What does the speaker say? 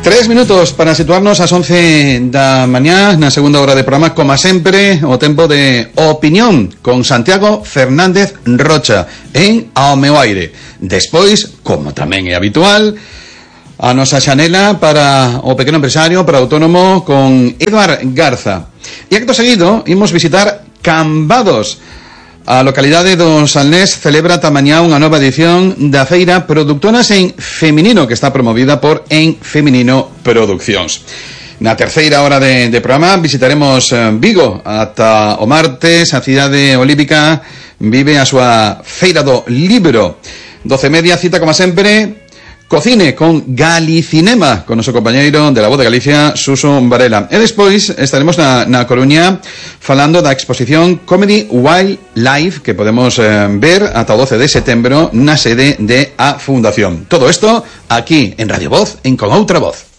3 minutos para situarnos ás 11 da mañá na segunda hora de programa, como sempre, o tempo de opinión con Santiago Fernández Rocha en Ao Meu Aire. Despois, como tamén é habitual, a nosa xanela para o pequeno empresario, para o autónomo, con Eduard Garza. E acto seguido, imos visitar Cambados. A localidade do Salnés celebra tamañá unha nova edición da feira Productoras en Feminino, que está promovida por En Feminino Produccións. Na terceira hora de programa visitaremos Vigo ata o martes. A cidade olímpica vive a súa feira do libro. 12:30, cita como sempre Cocine con Galicinema, con noso compañeiro de La Voz de Galicia, Suso Varela. E despois estaremos na Coruña falando da exposición Comedy Wildlife, que podemos ver ata o 12 de setembro na sede de A Fundación. Todo isto aquí en Radio Voz, en Con Outra Voz.